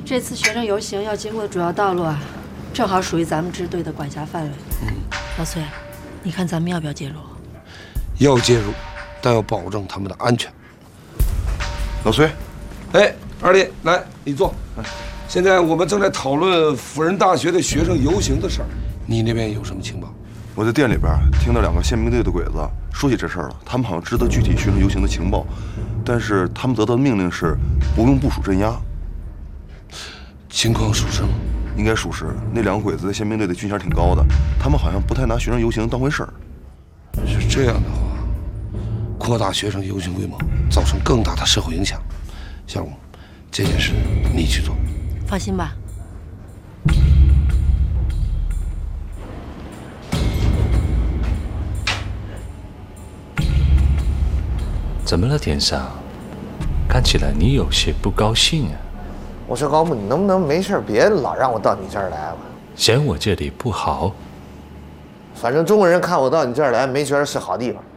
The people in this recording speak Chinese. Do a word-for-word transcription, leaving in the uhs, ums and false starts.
这次学生游行要经过的主要道路啊，正好属于咱们支队的管辖范围。嗯，老崔，你看咱们要不要介入？ 要介入，但要保证他们的安全。 老崔， 哎，二弟，来，你坐。现在我们正在讨论辅仁大学的学生游行的事儿，你那边有什么情报？ 我在店里边听到两个宪兵队的鬼子说起这事儿了，他们好像知道具体学生游行的情报，但是他们得到的命令是不用部署镇压。 情况属实吗？ 应该属实。那两个鬼子在宪兵队的军衔挺高的，他们好像不太拿学生游行当回事儿。 是这样的话，扩大学生游行规模，造成更大的社会影响。小武，这件事你去做。 放心吧。 怎么了，田上？看起来你有些不高兴啊。 我说高木，你能不能没事别老让我到你这儿来吧？ 嫌我这里不好？ 反正中国人看我到你这儿来，没觉得是好地方。